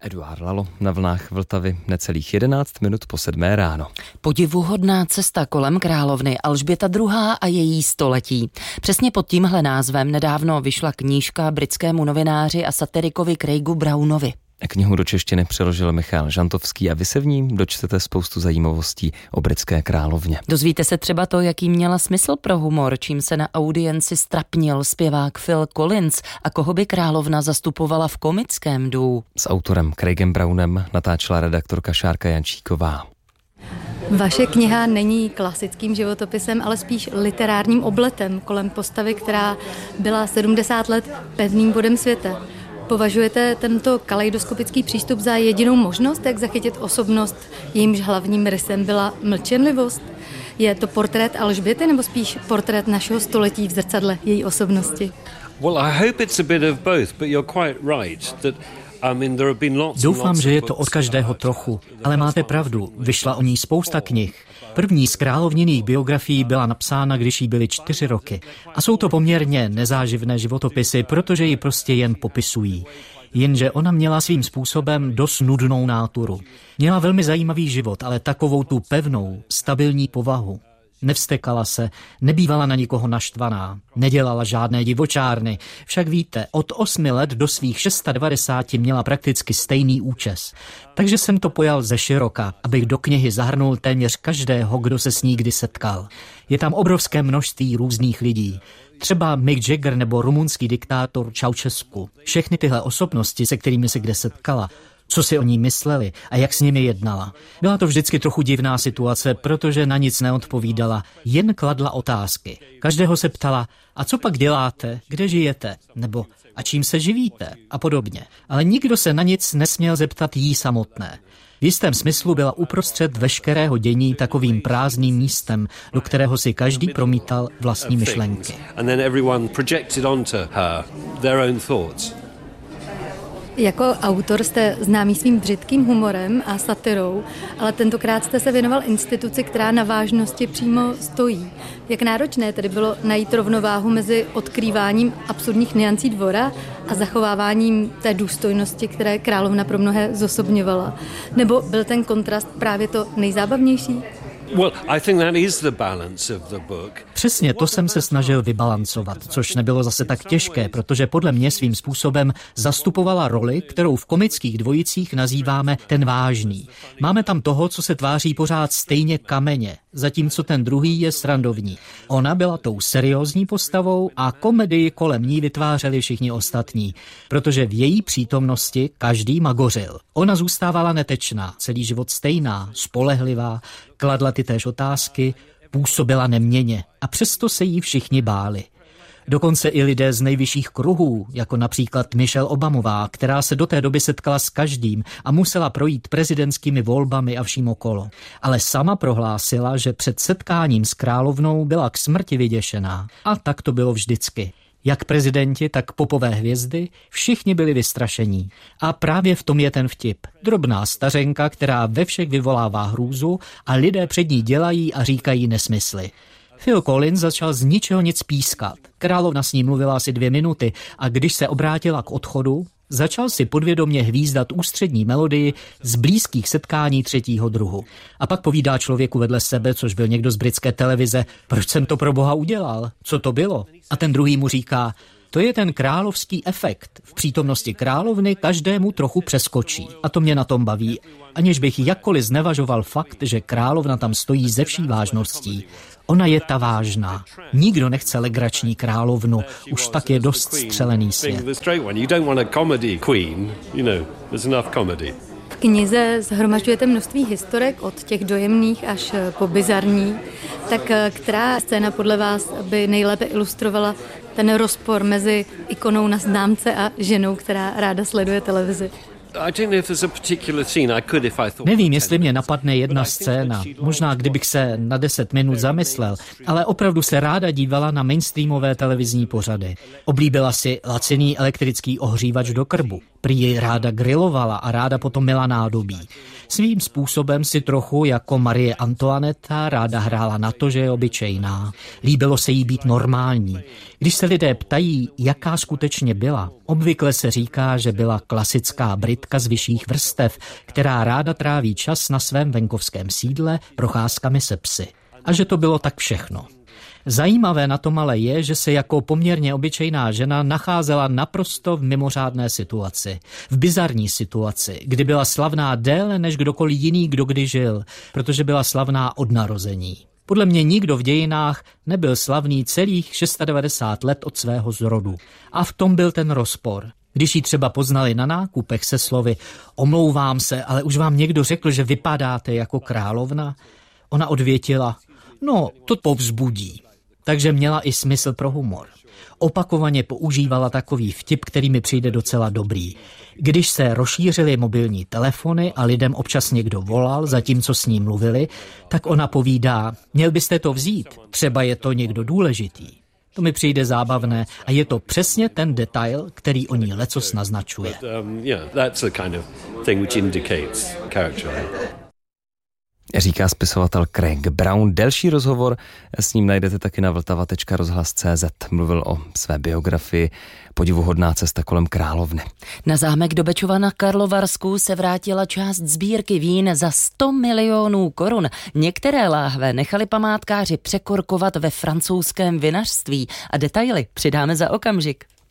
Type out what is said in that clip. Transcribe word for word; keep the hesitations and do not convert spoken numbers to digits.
Eduard Lalo na vlnách Vltavy necelých jedenáct minut po sedmé ráno. Podivuhodná cesta kolem královny Alžběta druhá. a její století. Přesně pod tímhle názvem nedávno vyšla knížka britskému novináři a satirikovi Craigu Brownovi. Knihu do češtiny přeložil Michal Žantovský a vy se v ní dočtete spoustu zajímavostí o britské královně. Dozvíte se třeba to, jaký měla smysl pro humor, čím se na audienci strapnil zpěvák Phil Collins a koho by královna zastupovala v komickém duu. S autorem Craigem Brownem natáčela redaktorka Šárka Jančíková. Vaše kniha není klasickým životopisem, ale spíš literárním obletem kolem postavy, která byla sedmdesát let pevným bodem světa. Považujete tento kaleidoskopický přístup za jedinou možnost, jak zachytit osobnost, jejímž hlavním rysem byla mlčenlivost? Je to portrét Alžběty nebo spíš portrét našeho století v zrcadle její osobnosti? Well, I hope it's a bit of both, but you're quite right that Doufám, že je to od každého trochu, ale máte pravdu, vyšla o ní spousta knih. První z královněných biografií byla napsána, když jí byly čtyři roky. A jsou to poměrně nezáživné životopisy, protože ji prostě jen popisují. Jenže ona měla svým způsobem dost nudnou náturu. Měla velmi zajímavý život, ale takovou tu pevnou, stabilní povahu. Nevstekala se, nebývala na nikoho naštvaná, nedělala žádné divočárny. Však víte, od osmi let do svých devadesát šest měla prakticky stejný účes. Takže jsem to pojal ze široka, abych do knihy zahrnul téměř každého, kdo se s ní kdy setkal. Je tam obrovské množství různých lidí. Třeba Mick Jagger nebo rumunský diktátor Ceausescu. Všechny tyhle osobnosti, se kterými se kde setkala, co si o ní mysleli a jak s nimi jednala. Byla to vždycky trochu divná situace, protože na nic neodpovídala, jen kladla otázky. Každého se ptala, a co pak děláte, kde žijete, nebo a čím se živíte a podobně. Ale nikdo se na nic nesměl zeptat jí samotné. V jistém smyslu byla uprostřed veškerého dění takovým prázdným místem, do kterého si každý promítal vlastní myšlenky. Jako autor jste známý svým břitkým humorem a satirou, ale tentokrát jste se věnoval instituci, která na vážnosti přímo stojí. Jak náročné tedy bylo najít rovnováhu mezi odkrýváním absurdních niancí dvora a zachováváním té důstojnosti, které královna pro mnohé zosobňovala? Nebo byl ten kontrast právě to nejzábavnější? Přesně to jsem se snažil vybalancovat, což nebylo zase tak těžké, protože podle mě svým způsobem zastupovala roli, kterou v komických dvojicích nazýváme ten vážný. Máme tam toho, co se tváří pořád stejně kamenně, zatímco ten druhý je srandovní. Ona byla tou seriózní postavou a komedii kolem ní vytvářeli všichni ostatní, protože v její přítomnosti každý magořil. Ona zůstávala netečná, celý život stejná, spolehlivá, kladla ty též otázky, působila neměnně a přesto se jí všichni báli. Dokonce i lidé z nejvyšších kruhů, jako například Michelle Obamová, která se do té doby setkala s každým a musela projít prezidentskými volbami a vším okolo. Ale sama prohlásila, že před setkáním s královnou byla k smrti vyděšená. A tak to bylo vždycky. Jak prezidenti, tak popové hvězdy, všichni byli vystrašení. A právě v tom je ten vtip. Drobná stařenka, která ve všech vyvolává hrůzu a lidé před ní dělají a říkají nesmysly. Phil Collins začal z ničeho nic pískat. Královna s ním mluvila asi dvě minuty a když se obrátila k odchodu, začal si podvědomě hvízdat ústřední melodii z blízkých setkání třetího druhu. A pak povídá člověku vedle sebe, což byl někdo z britské televize, proč jsem to pro boha udělal, co to bylo? A ten druhý mu říká, to je ten královský efekt. V přítomnosti královny každému trochu přeskočí. A to mě na tom baví, aniž bych jakkoliv znevažoval fakt, že královna tam stojí ze vší vážností. Ona je ta vážná. Nikdo nechce legrační královnu, už tak je dost střelený svět. V knize shromažďujete množství historek od těch dojemných až po bizarní. Tak která scéna podle vás by nejlépe ilustrovala ten rozpor mezi ikonou na známce a ženou, která ráda sleduje televizi? Nevím, jestli mě napadne jedna scéna, možná kdybych se na deset minut zamyslel, ale opravdu se ráda dívala na mainstreamové televizní pořady. Oblíbila si laciný elektrický ohřívač do krbu. Prý jej ráda grilovala a ráda potom měla nádobí. Svým způsobem si trochu jako Marie Antoinetta ráda hrála na to, že je obyčejná. Líbilo se jí být normální. Když se lidé ptají, jaká skutečně byla, Obvykle se říká, že byla klasická Britka z vyšších vrstev, která ráda tráví čas na svém venkovském sídle procházkami se psy. A že to bylo tak všechno. Zajímavé na tom ale je, že se jako poměrně obyčejná žena nacházela naprosto v mimořádné situaci. V bizarní situaci, kdy byla slavná déle než kdokoliv jiný, kdo kdy žil, protože byla slavná od narození. Podle mě nikdo v dějinách nebyl slavný celých devadesát šest let od svého zrodu. A v tom byl ten rozpor. Když ji třeba poznali na nákupech se slovy omlouvám se, ale už vám někdo řekl, že vypadáte jako královna, ona odvětila, no to povzbudí. Takže měla i smysl pro humor. Opakovaně používala takový vtip, který mi přijde docela dobrý. Když se rozšířily mobilní telefony a lidem občas někdo volal, zatímco s ním mluvili, tak ona povídá, měl byste to vzít, třeba je to někdo důležitý. To mi přijde zábavné a je to přesně ten detail, který o ní lecos naznačuje. Říká spisovatel Craig Brown. Delší rozhovor s ním najdete taky na vltava tečka rozhlas tečka cé zet. Mluvil o své biografii Podivuhodná cesta kolem královny. Na zámek do Bečova na Karlovarsku se vrátila část sbírky vín za sto milionů korun. Některé láhve nechali památkáři překorkovat ve francouzském vinařství a detaily přidáme za okamžik.